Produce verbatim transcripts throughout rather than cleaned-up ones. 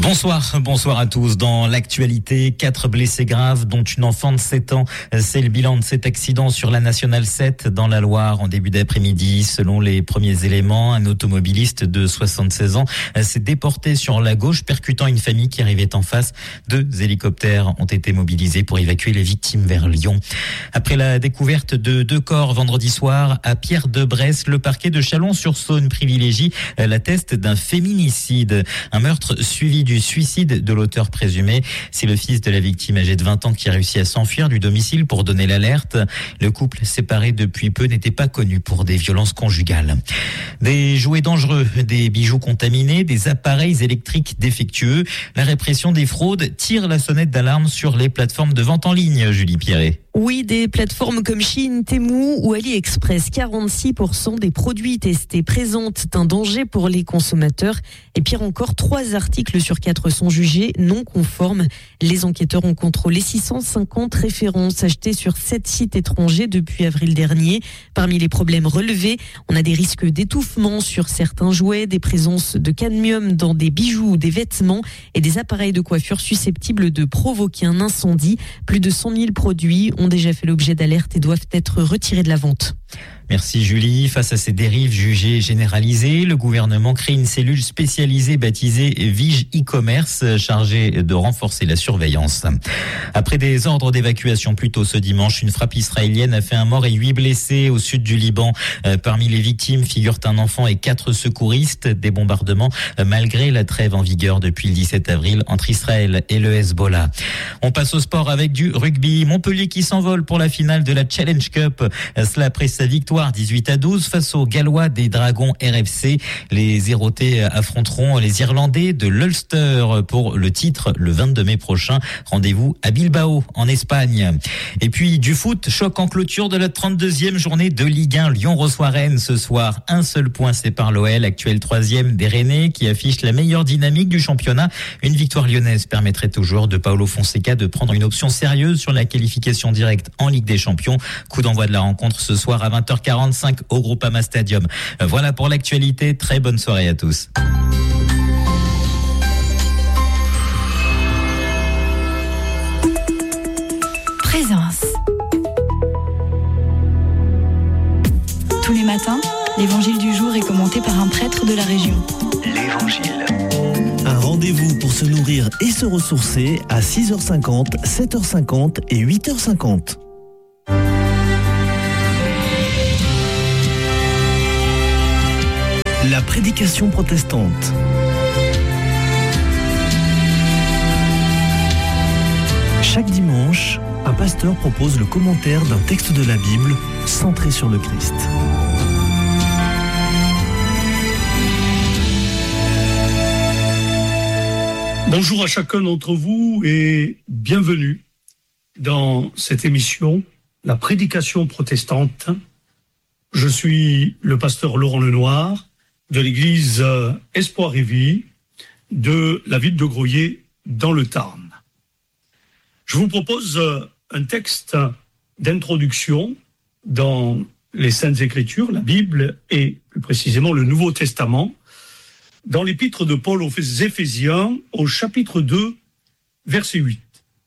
Bonsoir, bonsoir à tous. Dans l'actualité, quatre blessés graves, dont une enfant de sept ans. C'est le bilan de cet accident sur la Nationale sept dans la Loire en début d'après-midi. Selon les premiers éléments, un automobiliste de soixante-seize ans s'est déporté sur la gauche, percutant une famille qui arrivait en face. Deux hélicoptères ont été mobilisés pour évacuer les victimes vers Lyon. Après la découverte de deux corps vendredi soir à Pierre-de-Bresse, le parquet de Chalon-sur-Saône privilégie la test d'un féminicide. Un meurtre suivi du suicide de l'auteur présumé. C'est le fils de la victime âgée de vingt ans qui a réussi à s'enfuir du domicile pour donner l'alerte. Le couple séparé depuis peu n'était pas connu pour des violences conjugales. Des jouets dangereux, des bijoux contaminés, des appareils électriques défectueux. La répression des fraudes tire la sonnette d'alarme sur les plateformes de vente en ligne, Julie Pierret. Oui, des plateformes comme Shein, Temu ou AliExpress. quarante-six pour cent des produits testés présentent un danger pour les consommateurs. Et pire encore, trois articles sur quatre sont jugés non conformes. Les enquêteurs ont contrôlé six cent cinquante références achetées sur sept sites étrangers depuis avril dernier. Parmi les problèmes relevés, on a des risques d'étouffement sur certains jouets, des présences de cadmium dans des bijoux ou des vêtements et des appareils de coiffure susceptibles de provoquer un incendie. Plus de cent mille produits ont déjà fait l'objet d'alerte et doivent être retirés de la vente. Merci Julie. Face à ces dérives jugées généralisées, le gouvernement crée une cellule spécialisée baptisée Vige e-commerce chargée de renforcer la surveillance. Après des ordres d'évacuation plus tôt ce dimanche, une frappe israélienne a fait un mort et huit blessés au sud du Liban. Euh, parmi les victimes figurent un enfant et quatre secouristes. Des bombardements euh, malgré la trêve en vigueur depuis le dix-sept avril entre Israël et le Hezbollah. On passe au sport avec du rugby. Montpellier qui s'envole pour la finale de la Challenge Cup. Euh, cela après sa victoire dix-huit à douze face aux Gallois des Dragons R F C. Les Hérotés affronteront les Irlandais de l'Ulster pour le titre le vingt-deux mai prochain. Rendez-vous à Bilbao en Espagne. Et puis du foot, choc en clôture de la trente-deuxième journée de Ligue un. Lyon reçoit Rennes ce soir. Un seul point sépare l'O L, actuel troisième des Rennais, qui affiche la meilleure dynamique du championnat. Une victoire lyonnaise permettrait aux joueurs de Paulo Fonseca de prendre une option sérieuse sur la qualification directe en Ligue des Champions. Coup d'envoi de la rencontre ce soir à vingt heures quarante-cinq au Groupama Stadium. Voilà pour l'actualité. Très bonne soirée à tous. Présence. Tous les matins, l'évangile du jour est commenté par un prêtre de la région. L'évangile. Un rendez-vous pour se nourrir et se ressourcer à six heures cinquante, sept heures cinquante et huit heures cinquante. La prédication protestante. Chaque dimanche, un pasteur propose le commentaire d'un texte de la Bible centré sur le Christ. Bonjour à chacun d'entre vous et bienvenue dans cette émission, la prédication protestante. Je suis le pasteur Laurent Lenoir de l'église Espoir et Vie de la ville de Groyer dans le Tarn. Je vous propose un texte d'introduction dans les Saintes Écritures, la Bible et plus précisément le Nouveau Testament, dans l'épître de Paul aux Éphésiens au chapitre deux, verset huit.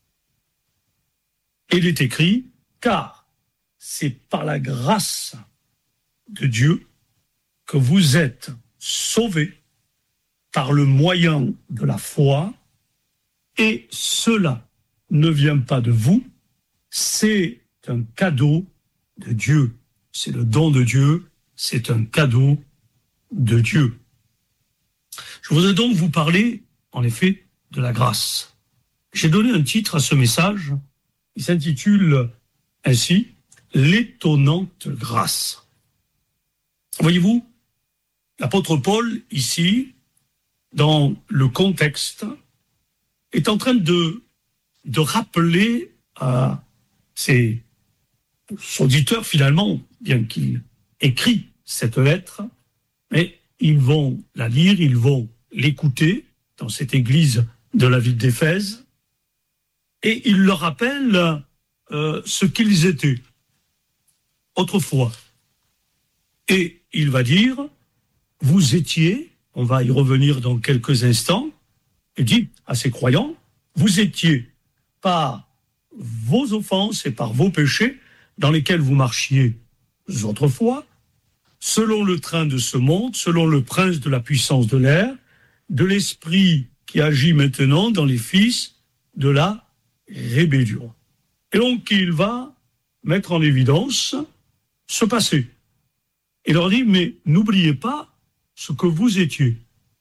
Il est écrit, car c'est par la grâce de Dieu que vous êtes sauvés par le moyen de la foi, et cela ne vient pas de vous, c'est un cadeau de Dieu. C'est le don de Dieu, c'est un cadeau de Dieu. Je voudrais donc vous parler, en effet, de la grâce. J'ai donné un titre à ce message, il s'intitule ainsi « L'étonnante grâce ». Voyez-vous, l'apôtre Paul, ici, dans le contexte, est en train de, de rappeler à ses auditeurs, finalement, bien qu'il écrit cette lettre, mais ils vont la lire, ils vont l'écouter dans cette église de la ville d'Éphèse, et il leur rappelle euh, ce qu'ils étaient autrefois. Et il va dire, vous étiez, on va y revenir dans quelques instants, Il dit à ses croyants, vous étiez par vos offenses et par vos péchés dans lesquels vous marchiez autrefois, selon le train de ce monde, selon le prince de la puissance de l'air, de l'esprit qui agit maintenant dans les fils de la rébellion. Et donc il va mettre en évidence ce passé. Il leur dit, mais n'oubliez pas ce que vous étiez.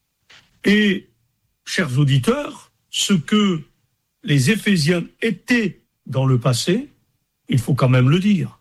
Et, chers auditeurs, ce que les Éphésiens étaient dans le passé, il faut quand même le dire.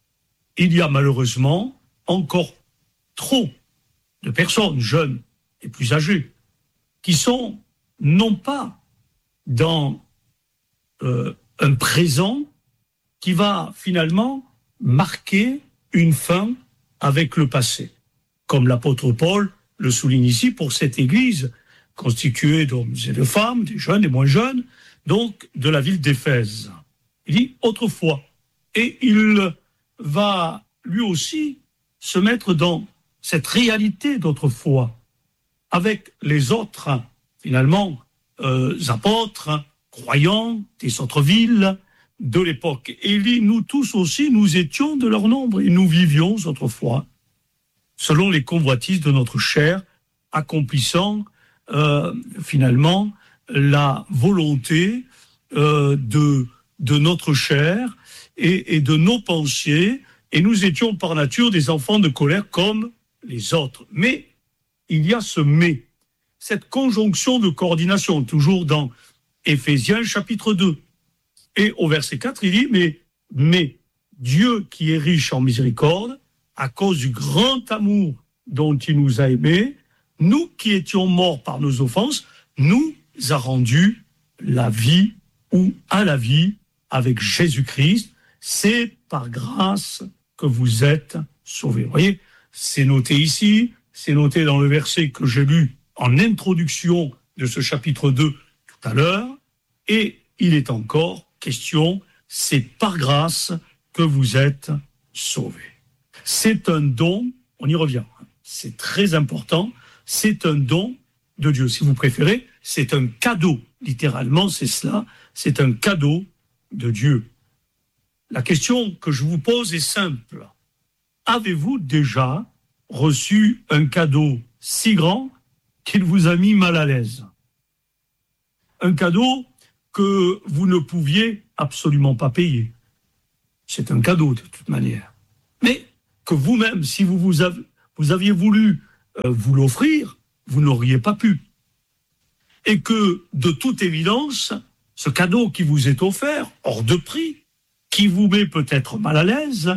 Il y a malheureusement encore trop de personnes jeunes et plus âgées qui sont non pas dans euh, un présent qui va finalement marquer une fin avec le passé, comme l'apôtre Paul le souligne ici pour cette église constituée d'hommes et de femmes, des jeunes et moins jeunes, donc de la ville d'Éphèse. Il dit autrefois, et il va lui aussi se mettre dans cette réalité d'autrefois, avec les autres, finalement, euh, apôtres, croyants des autres villes de l'époque. Et il dit, nous tous aussi, nous étions de leur nombre, et nous vivions autrefois, selon les convoitises de notre chair, accomplissant euh, finalement la volonté euh, de, de notre chair et, et de nos pensées, et nous étions par nature des enfants de colère comme les autres. Mais il y a ce « mais », cette conjonction de coordination, toujours dans Éphésiens chapitre deux. Et au verset quatre, il dit, mais, mais Dieu qui est riche en miséricorde, à cause du grand amour dont il nous a aimés, nous qui étions morts par nos offenses, nous a rendu la vie ou à la vie avec Jésus-Christ. C'est par grâce que vous êtes sauvés. Vous voyez, c'est noté ici, c'est noté dans le verset que j'ai lu en introduction de ce chapitre deux tout à l'heure, et il est encore question, c'est par grâce que vous êtes sauvés. C'est un don, on y revient, c'est très important, c'est un don de Dieu. Si vous préférez, c'est un cadeau, littéralement c'est cela, c'est un cadeau de Dieu. La question que je vous pose est simple. Avez-vous déjà reçu un cadeau si grand qu'il vous a mis mal à l'aise? Un cadeau que vous ne pouviez absolument pas payer. C'est un cadeau de toute manière. Mais que vous-même, si vous, vous, avez, vous aviez voulu euh, vous l'offrir, vous n'auriez pas pu. Et que, de toute évidence, ce cadeau qui vous est offert, hors de prix, qui vous met peut-être mal à l'aise,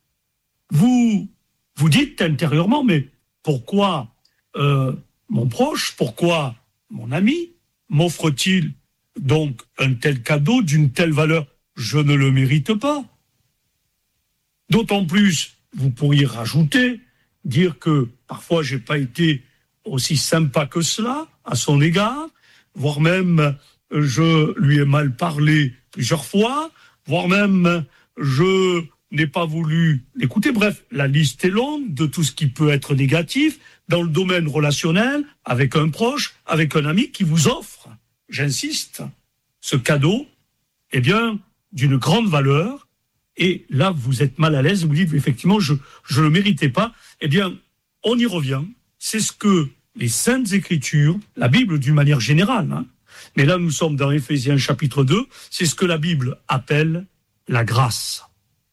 vous vous dites intérieurement, mais pourquoi euh, mon proche, pourquoi mon ami m'offre-t-il donc un tel cadeau d'une telle valeur? Je ne le mérite pas. D'autant plus, vous pourriez rajouter, dire que parfois j'ai pas été aussi sympa que cela à son égard, voire même je lui ai mal parlé plusieurs fois, voire même je n'ai pas voulu l'écouter. Bref, la liste est longue de tout ce qui peut être négatif dans le domaine relationnel, avec un proche, avec un ami qui vous offre, j'insiste, ce cadeau, eh bien, d'une grande valeur. Et là, vous êtes mal à l'aise, vous dites, effectivement, je ne le méritais pas. Eh bien, on y revient. C'est ce que les Saintes Écritures, la Bible d'une manière générale, hein, mais là, nous sommes dans Éphésiens chapitre deux, c'est ce que la Bible appelle la grâce.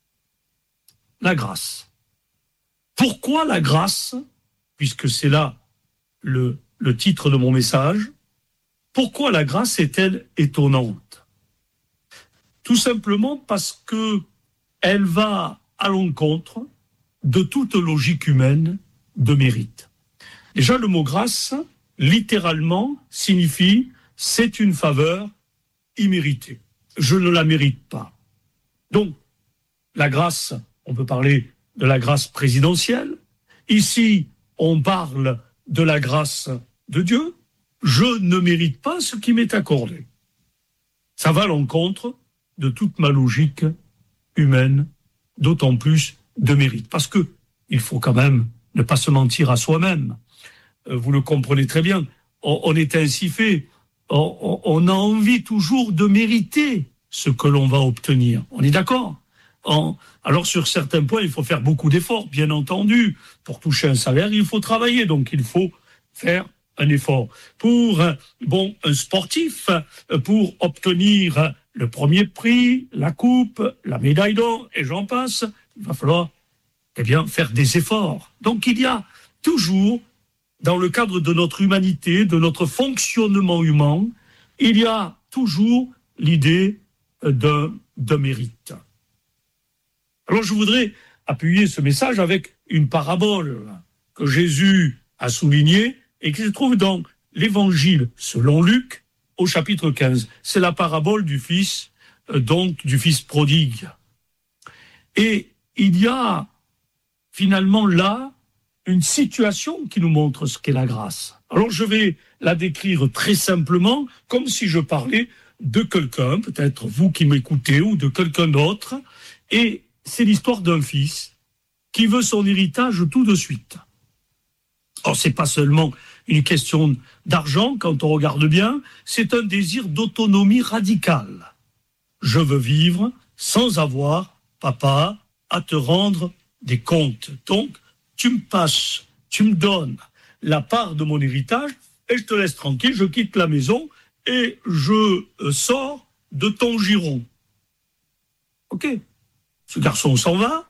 La grâce. Pourquoi la grâce? Puisque c'est là le, le titre de mon message. Pourquoi la grâce est-elle étonnante? Tout simplement parce que elle va à l'encontre de toute logique humaine de mérite. Déjà, le mot grâce, littéralement, signifie c'est une faveur imméritée. Je ne la mérite pas. Donc, la grâce, on peut parler de la grâce présidentielle. Ici, on parle de la grâce de Dieu. Je ne mérite pas ce qui m'est accordé. Ça va à l'encontre de toute ma logique humaine, d'autant plus de mérite. Parce que il faut quand même ne pas se mentir à soi-même. Vous le comprenez très bien. On est ainsi fait. on, on a envie toujours de mériter ce que l'on va obtenir. On est d'accord ? En, alors sur certains points, il faut faire beaucoup d'efforts, bien entendu. Pour toucher un salaire, il faut travailler, donc il faut faire un effort. Pour bon, un sportif, pour obtenir le premier prix, la coupe, la médaille d'or, et j'en passe, il va falloir eh bien, faire des efforts. Donc il y a toujours, dans le cadre de notre humanité, de notre fonctionnement humain, il y a toujours l'idée d'un, d'un mérite. Alors je voudrais appuyer ce message avec une parabole que Jésus a soulignée et qui se trouve dans l'Évangile selon Luc au chapitre quinze. C'est la parabole du fils, euh, donc du fils prodigue. Et il y a finalement là une situation qui nous montre ce qu'est la grâce. Alors je vais la décrire très simplement, comme si je parlais de quelqu'un, peut-être vous qui m'écoutez, ou de quelqu'un d'autre, et c'est l'histoire d'un fils qui veut son héritage tout de suite. Or, c'est pas seulement une question d'argent, quand on regarde bien, c'est un désir d'autonomie radicale. Je veux vivre sans avoir, papa, à te rendre des comptes. Donc, tu me passes, tu me donnes la part de mon héritage et je te laisse tranquille, je quitte la maison et je sors de ton giron. Ok. Ce garçon s'en va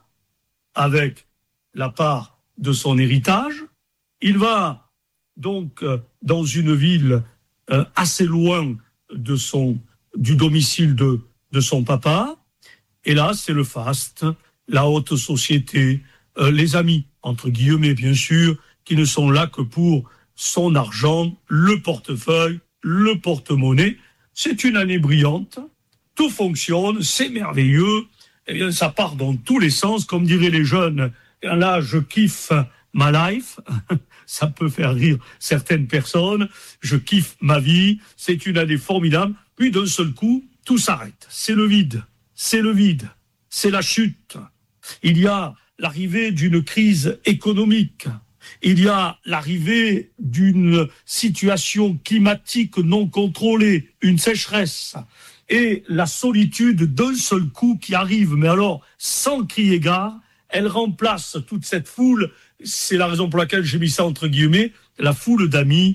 avec la part de son héritage. Il va donc euh, dans une ville euh, assez loin de son, du domicile de, de son papa. Et là, c'est le faste, la haute société, euh, les amis, entre guillemets bien sûr, qui ne sont là que pour son argent, le portefeuille, le porte-monnaie. C'est une année brillante, tout fonctionne, c'est merveilleux. Eh bien, ça part dans tous les sens, comme diraient les jeunes. Là, je kiffe ma life. Ça peut faire rire certaines personnes. Je kiffe ma vie. C'est une année formidable. Puis, d'un seul coup, tout s'arrête. C'est le vide. C'est le vide. C'est la chute. Il y a l'arrivée d'une crise économique. Il y a l'arrivée d'une situation climatique non contrôlée, une sécheresse. Et la solitude d'un seul coup qui arrive, mais alors sans crier gare, elle remplace toute cette foule, c'est la raison pour laquelle j'ai mis ça entre guillemets, la foule d'amis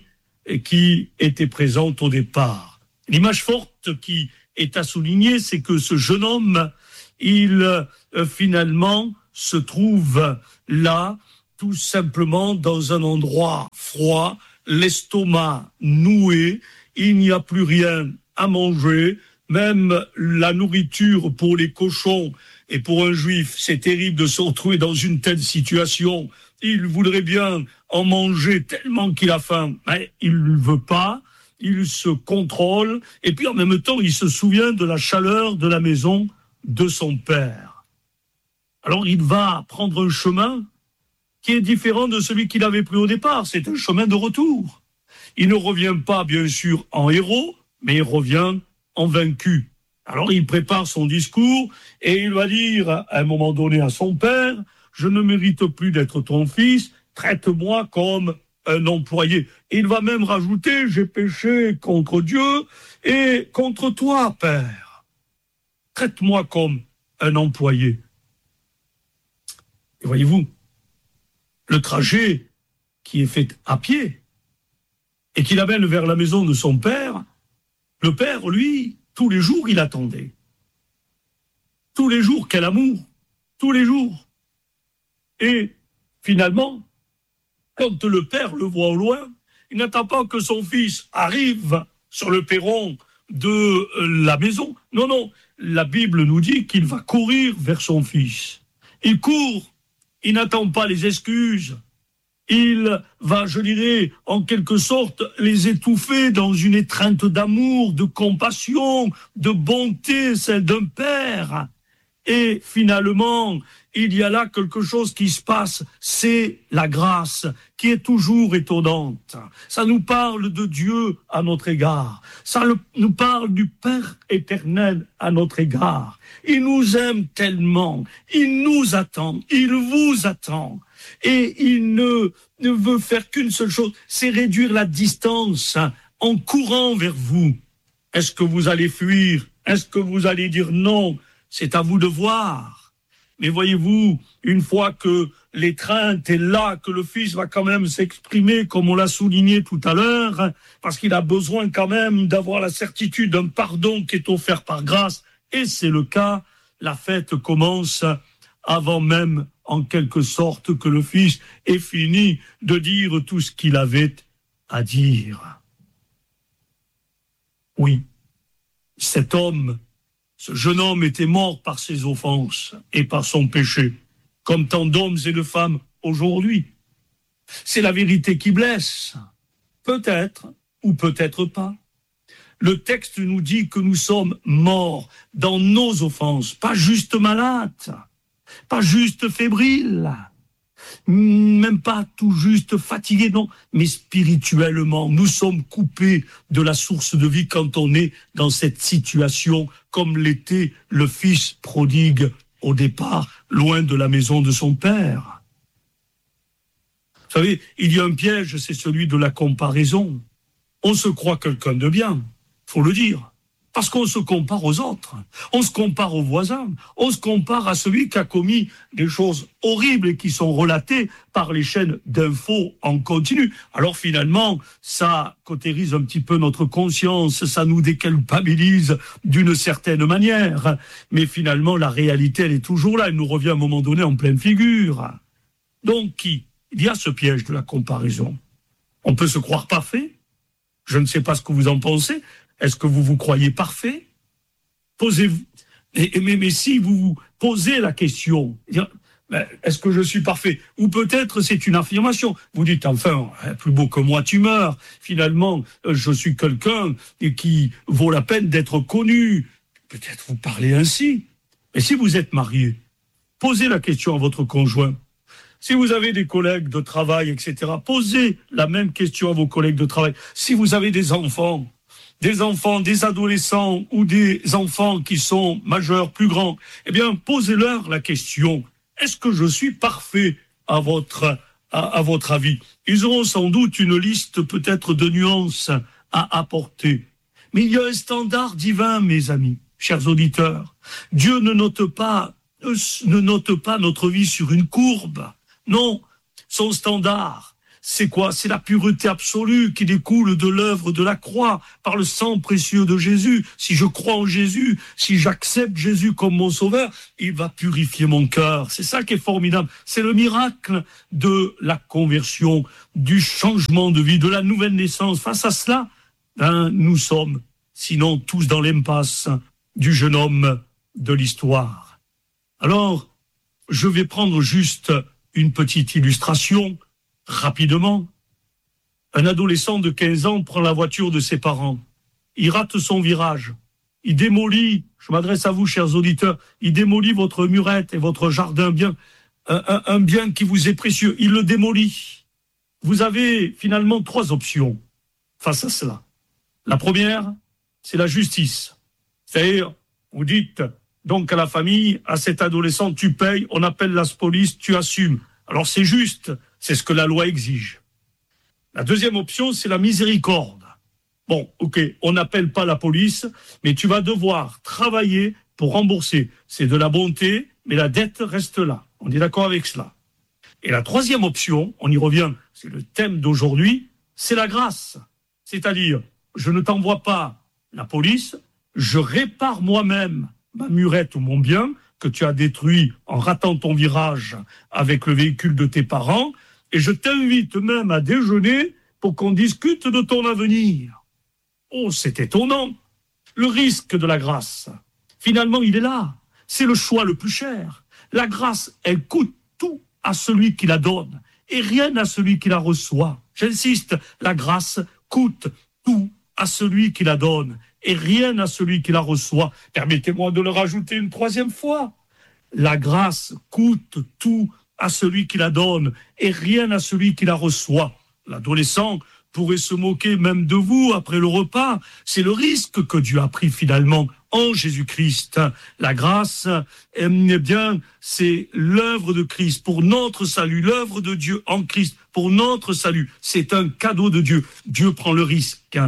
qui étaient présente au départ. L'image forte qui est à souligner, c'est que ce jeune homme, il euh, finalement se trouve là, tout simplement dans un endroit froid, l'estomac noué, il n'y a plus rien à manger. Même la nourriture pour les cochons et pour un juif, c'est terrible de se retrouver dans une telle situation. Il voudrait bien en manger tellement qu'il a faim, mais il ne veut pas, il se contrôle, et puis en même temps, il se souvient de la chaleur de la maison de son père. Alors il va prendre un chemin qui est différent de celui qu'il avait pris au départ, c'est un chemin de retour. Il ne revient pas, bien sûr, en héros, mais il revient en vaincu. Alors il prépare son discours et il va dire à un moment donné à son père, je ne mérite plus d'être ton fils, traite-moi comme un employé. Et il va même rajouter, j'ai péché contre Dieu et contre toi, père. Traite-moi comme un employé. Et voyez-vous, le trajet qui est fait à pied et qui l'amène vers la maison de son père, le père, lui, tous les jours, il attendait. Tous les jours, quel amour. Tous les jours. Et finalement, quand le père le voit au loin, il n'attend pas que son fils arrive sur le perron de la maison. Non, non, la Bible nous dit qu'il va courir vers son fils. Il court, il n'attend pas les excuses. Il va, je dirais, en quelque sorte, les étouffer dans une étreinte d'amour, de compassion, de bonté, celle d'un père. Et finalement, il y a là quelque chose qui se passe, c'est la grâce, qui est toujours étonnante. Ça nous parle de Dieu à notre égard. Ça nous parle du Père éternel à notre égard. Il nous aime tellement, il nous attend, il vous attend. Et il ne, ne veut faire qu'une seule chose, c'est réduire la distance en courant vers vous. Est-ce que vous allez fuir? Est-ce que vous allez dire non? C'est à vous de voir. Mais voyez-vous, une fois que l'étreinte est là, que le Fils va quand même s'exprimer, comme on l'a souligné tout à l'heure, parce qu'il a besoin quand même d'avoir la certitude d'un pardon qui est offert par grâce, et c'est le cas, la fête commence avant même, en quelque sorte, que le Fils ait fini de dire tout ce qu'il avait à dire. Oui, cet homme, ce jeune homme était mort par ses offenses et par son péché, comme tant d'hommes et de femmes aujourd'hui. C'est la vérité qui blesse, peut-être ou peut-être pas. Le texte nous dit que nous sommes morts dans nos offenses, pas juste malades, pas juste fébriles, même pas tout juste fatigués, non, mais spirituellement, nous sommes coupés de la source de vie quand on est dans cette situation, comme l'était le fils prodigue au départ, loin de la maison de son père. Vous savez, il y a un piège, c'est celui de la comparaison. On se croit quelqu'un de bien, faut le dire. Parce qu'on se compare aux autres, on se compare aux voisins, on se compare à celui qui a commis des choses horribles et qui sont relatées par les chaînes d'infos en continu. Alors finalement, ça cautérise un petit peu notre conscience, ça nous déculpabilise d'une certaine manière. Mais finalement, la réalité, elle est toujours là, elle nous revient à un moment donné en pleine figure. Donc, qui il y a ce piège de la comparaison. On peut se croire parfait. Je ne sais pas ce que vous en pensez. Est-ce que vous vous croyez parfait? Posez-vous. Mais, mais, mais si vous vous posez la question, est-ce que je suis parfait? Ou peut-être c'est une affirmation. Vous dites, enfin, plus beau que moi, tu meurs. Finalement, je suis quelqu'un qui vaut la peine d'être connu. Peut-être vous parlez ainsi. Mais si vous êtes marié, posez la question à votre conjoint. Si vous avez des collègues de travail, et cetera, posez la même question à vos collègues de travail. Si vous avez des enfants, des enfants, des adolescents ou des enfants qui sont majeurs, plus grands, eh bien, posez-leur la question, est-ce que je suis parfait à votre, à, à votre avis? Ils auront sans doute une liste peut-être de nuances à apporter. Mais il y a un standard divin, mes amis, chers auditeurs. Dieu ne note pas, ne note pas notre vie sur une courbe. Non, son standard, c'est quoi? C'est la pureté absolue qui découle de l'œuvre de la croix, par le sang précieux de Jésus. Si je crois en Jésus, si j'accepte Jésus comme mon sauveur, il va purifier mon cœur. C'est ça qui est formidable. C'est le miracle de la conversion, du changement de vie, de la nouvelle naissance. Face à cela, hein, nous sommes, sinon tous dans l'impasse du jeune homme de l'histoire. Alors, je vais prendre juste une petite illustration. Rapidement, un adolescent de quinze ans prend la voiture de ses parents. Il rate son virage. Il démolit, je m'adresse à vous, chers auditeurs, il démolit votre murette et votre jardin, bien, un, un, un bien qui vous est précieux. Il le démolit. Vous avez finalement trois options face à cela. La première, c'est la justice. C'est-à-dire, vous dites donc à la famille, à cet adolescent, tu payes, on appelle la police, tu assumes. Alors c'est juste, c'est ce que la loi exige. La deuxième option, c'est la miséricorde. Bon, ok, on n'appelle pas la police, mais tu vas devoir travailler pour rembourser. C'est de la bonté, mais la dette reste là. On est d'accord avec cela. Et la troisième option, on y revient, c'est le thème d'aujourd'hui, c'est la grâce. C'est-à-dire, je ne t'envoie pas la police, je répare moi-même ma murette ou mon bien que tu as détruit en ratant ton virage avec le véhicule de tes parents, et je t'invite même à déjeuner pour qu'on discute de ton avenir. Oh, c'est étonnant. Le risque de la grâce, finalement, il est là. C'est le choix le plus cher. La grâce, elle coûte tout à celui qui la donne et rien à celui qui la reçoit. J'insiste, la grâce coûte tout à celui qui la donne et rien à celui qui la reçoit. Permettez-moi de le rajouter une troisième fois. La grâce coûte tout à celui qui la donne et rien à celui qui la reçoit. L'adolescent pourrait se moquer même de vous après le repas. C'est le risque que Dieu a pris finalement en Jésus-Christ. La grâce, eh bien, c'est l'œuvre de Christ pour notre salut, l'œuvre de Dieu en Christ pour notre salut. C'est un cadeau de Dieu. Dieu prend le risque.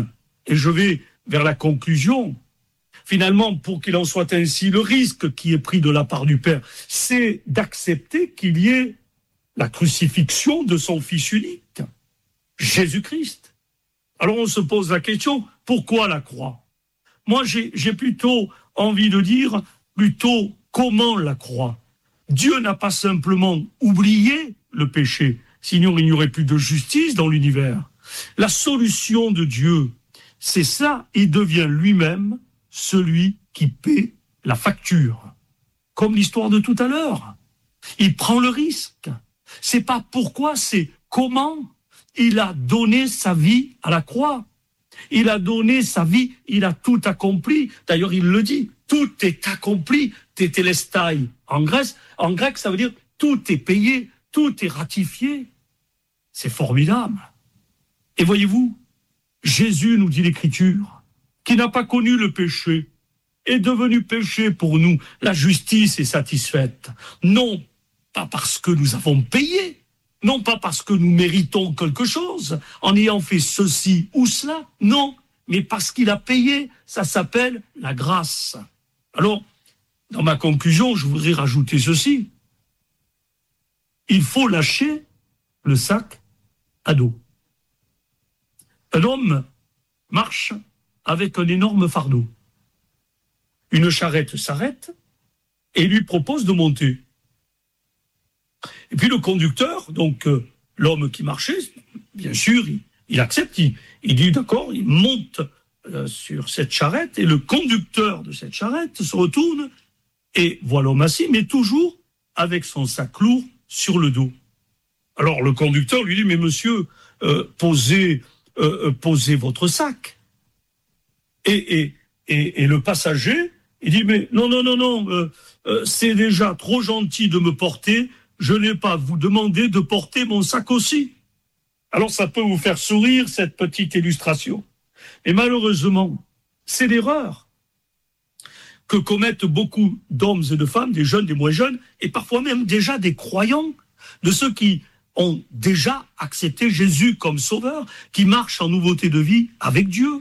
et je vais vers la conclusion, finalement, pour qu'il en soit ainsi, le risque qui est pris de la part du Père, c'est d'accepter qu'il y ait la crucifixion de son Fils unique, Jésus-Christ. Alors on se pose la question, pourquoi la croix ? Moi, j'ai, j'ai plutôt envie de dire, plutôt comment la croix ? Dieu n'a pas simplement oublié le péché, sinon il n'y aurait plus de justice dans l'univers. La solution de Dieu, c'est ça, il devient lui-même celui qui paie la facture. Comme l'histoire de tout à l'heure. Il prend le risque. C'est pas pourquoi, c'est comment. Il a donné sa vie à la croix. Il a donné sa vie, il a tout accompli. D'ailleurs, il le dit, tout est accompli. Tétélestai en Grèce, en grec, ça veut dire tout est payé, tout est ratifié. C'est formidable. Et voyez-vous, Jésus, nous dit l'Écriture, qui n'a pas connu le péché, est devenu péché pour nous. La justice est satisfaite. Non pas parce que nous avons payé, non pas parce que nous méritons quelque chose, en ayant fait ceci ou cela, non, mais parce qu'il a payé, ça s'appelle la grâce. Alors, dans ma conclusion, je voudrais rajouter ceci. Il faut lâcher le sac à dos. Un homme marche avec un énorme fardeau. Une charrette s'arrête et lui propose de monter. Et puis le conducteur, donc euh, l'homme qui marchait, bien sûr, il, il accepte, il, il dit d'accord, il monte euh, sur cette charrette et le conducteur de cette charrette se retourne et voit l'homme assis, mais toujours avec son sac lourd sur le dos. Alors le conducteur lui dit, mais monsieur, euh, posez, euh, posez votre sac. Et, et, et, et le passager, il dit, mais non, non, non, non, euh, euh, c'est déjà trop gentil de me porter, je n'ai pas à vous demander de porter mon sac aussi. Alors ça peut vous faire sourire, cette petite illustration. Et malheureusement, c'est l'erreur que commettent beaucoup d'hommes et de femmes, des jeunes, des moins jeunes, et parfois même déjà des croyants, de ceux qui ont déjà accepté Jésus comme sauveur, qui marchent en nouveauté de vie avec Dieu.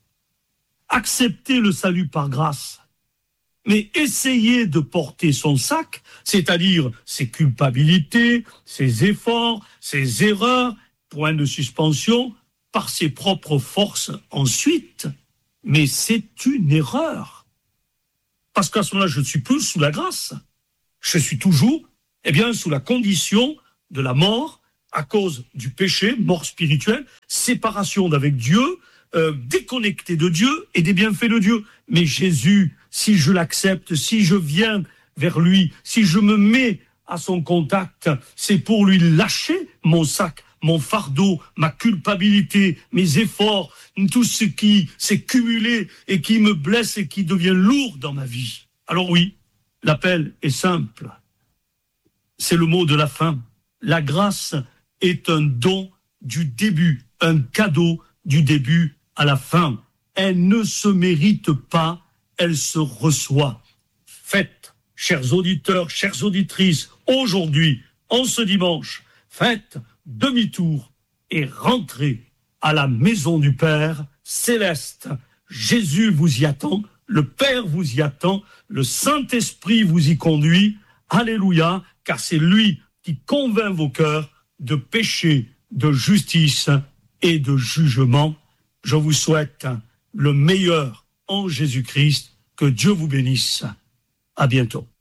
Accepter le salut par grâce, mais essayer de porter son sac, c'est-à-dire ses culpabilités, ses efforts, ses erreurs, point de suspension, par ses propres forces ensuite, mais c'est une erreur. Parce qu'à ce moment-là, je ne suis plus sous la grâce. Je suis toujours, eh bien, sous la condition de la mort à cause du péché, mort spirituelle, séparation d'avec Dieu, euh, déconnecté de Dieu et des bienfaits de Dieu. Mais Jésus, si je l'accepte, si je viens vers lui, si je me mets à son contact, c'est pour lui lâcher mon sac, mon fardeau, ma culpabilité, mes efforts, tout ce qui s'est cumulé et qui me blesse et qui devient lourd dans ma vie. Alors oui, l'appel est simple. C'est le mot de la fin. La grâce est un don du début, un cadeau du début à la fin. Elle ne se mérite pas, elle se reçoit. Faites, chers auditeurs, chères auditrices, aujourd'hui, en ce dimanche, faites demi-tour et rentrez à la maison du Père céleste. Jésus vous y attend, le Père vous y attend, le Saint-Esprit vous y conduit. Alléluia, car c'est lui qui convainc vos cœurs de péché, de justice et de jugement. Je vous souhaite le meilleur en Jésus-Christ. Que Dieu vous bénisse. À bientôt.